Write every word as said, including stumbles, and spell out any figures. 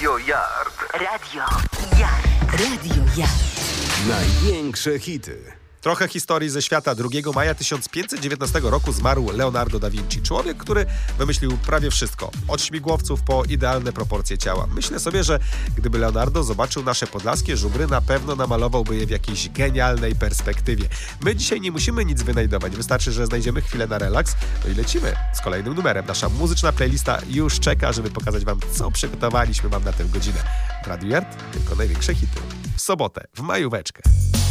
Radio Yard. Radio Yard. Radio Yard. Największe hity. Trochę historii ze świata. drugiego maja tysiąc pięćset dziewiętnastego roku zmarł Leonardo da Vinci. Człowiek, który wymyślił prawie wszystko. Od śmigłowców po idealne proporcje ciała. Myślę sobie, że gdyby Leonardo zobaczył nasze podlaskie żubry, na pewno namalowałby je w jakiejś genialnej perspektywie. My dzisiaj nie musimy nic wynajdować. Wystarczy, że znajdziemy chwilę na relaks. No i lecimy z kolejnym numerem. Nasza muzyczna playlista już czeka, żeby pokazać wam, co przygotowaliśmy wam na tę godzinę. W Radio Yard tylko największe hity. W sobotę, w majóweczkę.